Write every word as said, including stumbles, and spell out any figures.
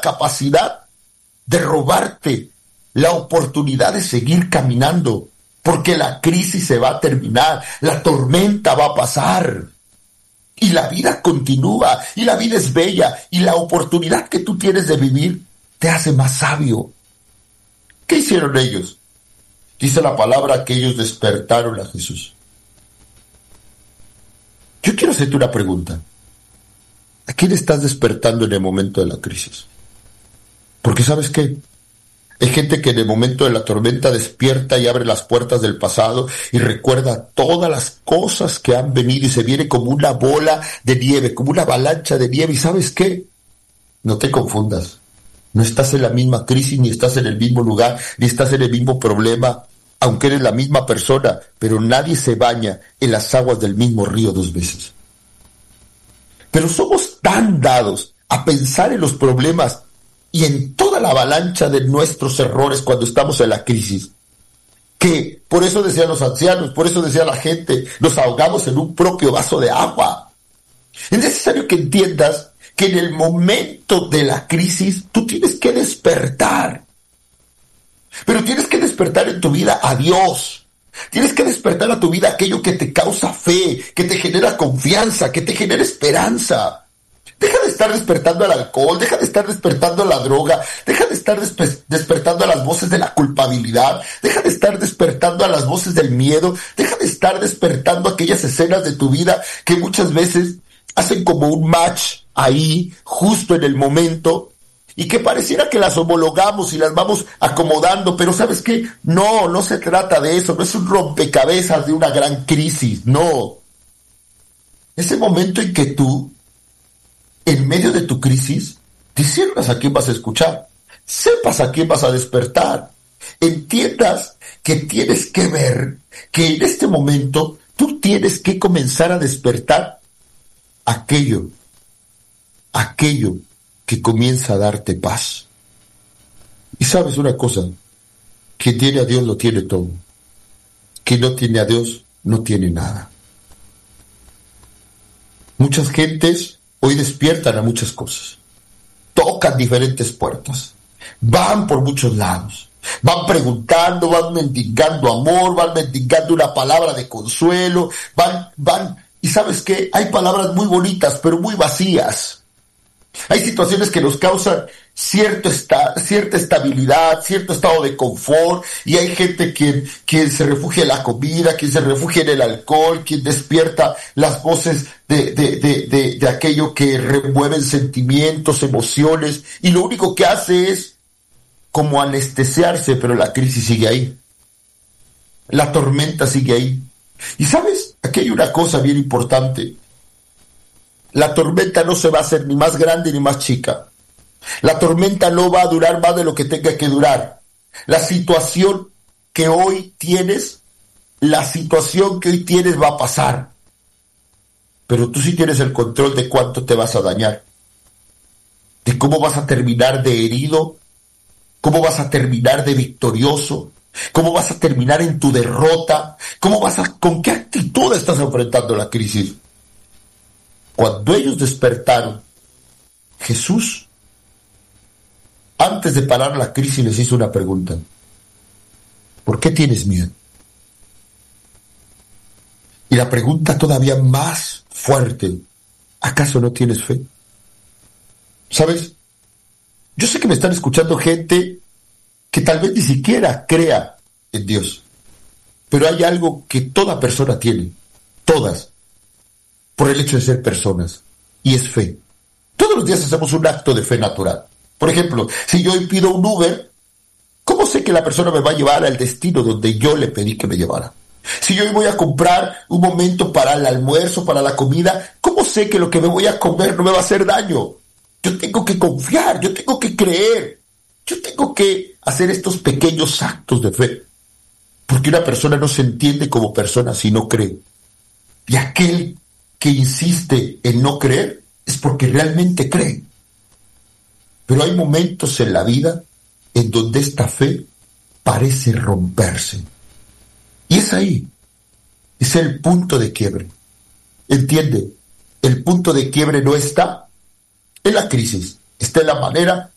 capacidad de robarte la oportunidad de seguir caminando, porque la crisis se va a terminar, la tormenta va a pasar, y la vida continúa, y la vida es bella, y la oportunidad que tú tienes de vivir te hace más sabio. ¿Qué hicieron ellos? Dice la palabra que ellos despertaron a Jesús. Yo quiero hacerte una pregunta. ¿A quién estás despertando en el momento de la crisis? Porque ¿sabes qué? Hay gente que en el momento de la tormenta despierta y abre las puertas del pasado y recuerda todas las cosas que han venido y se viene como una bola de nieve, como una avalancha de nieve. ¿Y sabes qué? No te confundas. No estás en la misma crisis, ni estás en el mismo lugar, ni estás en el mismo problema, aunque eres la misma persona, pero nadie se baña en las aguas del mismo río dos veces. Pero somos tan dados a pensar en los problemas y en toda la avalancha de nuestros errores cuando estamos en la crisis, que por eso decían los ancianos, por eso decía la gente, nos ahogamos en un propio vaso de agua. Es necesario que entiendas que en el momento de la crisis tú tienes que despertar. Pero tienes que despertar en tu vida a Dios. Tienes que despertar a tu vida aquello que te causa fe, que te genera confianza, que te genera esperanza. Deja de estar despertando al alcohol, deja de estar despertando a la droga, deja de estar despe- despertando a las voces de la culpabilidad, deja de estar despertando a las voces del miedo, deja de estar despertando aquellas escenas de tu vida que muchas veces hacen como un match ahí, justo en el momento, y que pareciera que las homologamos y las vamos acomodando, pero ¿sabes qué? No, no se trata de eso, no es un rompecabezas de una gran crisis, no. Ese momento en que tú, en medio de tu crisis, disciernas a quién vas a escuchar, sepas a quién vas a despertar, entiendas que tienes que ver que en este momento tú tienes que comenzar a despertar aquello, aquello que comienza a darte paz. Y sabes una cosa, quien tiene a Dios lo tiene todo, quien no tiene a Dios no tiene nada. Muchas gentes hoy despiertan a muchas cosas, tocan diferentes puertas, van por muchos lados, van preguntando, van mendigando amor, van mendigando una palabra de consuelo, van, van, y ¿sabes qué? Hay palabras muy bonitas, pero muy vacías. Hay situaciones que nos causan cierto esta, cierta estabilidad, cierto estado de confort, y hay gente quien, quien se refugia en la comida, quien se refugia en el alcohol, quien despierta las voces de, de, de, de, de aquello que remueven sentimientos, emociones, y lo único que hace es como anestesiarse, pero la crisis sigue ahí. La tormenta sigue ahí. Y ¿sabes? Aquí hay una cosa bien importante. La tormenta no se va a hacer ni más grande ni más chica. La tormenta no va a durar más de lo que tenga que durar. La situación que hoy tienes, la situación que hoy tienes va a pasar. Pero tú sí tienes el control de cuánto te vas a dañar, de cómo vas a terminar de herido, cómo vas a terminar de victorioso, cómo vas a terminar en tu derrota, cómo vas a, con qué actitud estás enfrentando la crisis. Cuando ellos despertaron, Jesús, antes de parar la crisis, les hizo una pregunta. ¿Por qué tienes miedo? Y la pregunta todavía más fuerte, ¿acaso no tienes fe? ¿Sabes? Yo sé que me están escuchando gente que tal vez ni siquiera crea en Dios, pero hay algo que toda persona tiene, todas, por el hecho de ser personas, y es fe. Todos los días hacemos un acto de fe natural. Por ejemplo, si yo hoy pido un Uber, ¿cómo sé que la persona me va a llevar al destino donde yo le pedí que me llevara? Si yo hoy voy a comprar un momento para el almuerzo, para la comida, ¿cómo sé que lo que me voy a comer no me va a hacer daño? Yo tengo que confiar, yo tengo que creer, yo tengo que hacer estos pequeños actos de fe, porque una persona no se entiende como persona si no cree. Y aquel que insiste en no creer es porque realmente cree. Pero hay momentos en la vida en donde esta fe parece romperse. Y es ahí, es el punto de quiebre. ¿Entiende? El punto de quiebre no está en la crisis, está en la manera